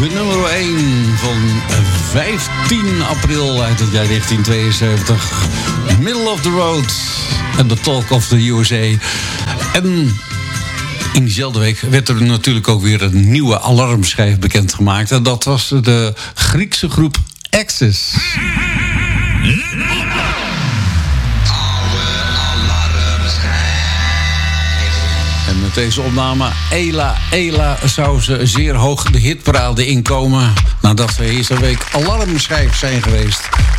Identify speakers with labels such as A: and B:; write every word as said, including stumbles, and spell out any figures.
A: De nummer één van vijftien april uit het jaar negentien tweeënzeventig. Middle of the Road en The Talk of the U S A. En in diezelfde week werd er natuurlijk ook weer een nieuwe alarmschijf bekendgemaakt. En dat was de Griekse groep Axis. En met deze opname, Ela, Ela, zou ze zeer hoog de hitparade inkomen nadat ze eerste week alarmschijf zijn geweest.